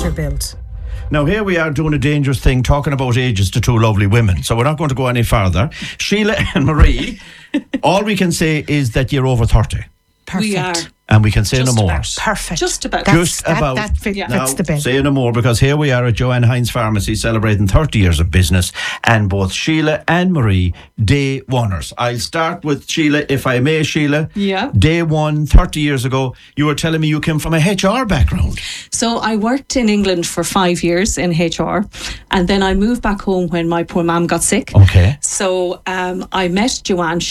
you're built. Now, here we are doing a dangerous thing, talking about ages to two lovely women. So we're not going to go any further. Sheila and Marie, all we can say is that you're over 30. Perfect. We are. And we can say no more. Perfect. Just about. That fits Now, the bill. say no more, because here we are at Joanne Hines Pharmacy celebrating 30 years of business, and both Sheila and Marie, day oneers. I'll start with Sheila, if I may, Sheila. Yeah. Day one, 30 years ago, you were telling me you came from a HR background. So I worked in England for 5 years in HR, and then I moved back home when my poor mum got sick. Okay. So I met Joanne.